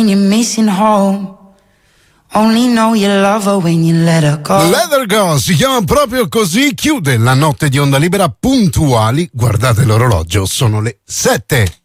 you're missing home. Only know you love her when you let her go. Let Her Go si chiama proprio così, chiude la notte di Onda Libera puntuali. Guardate l'orologio, sono le 7.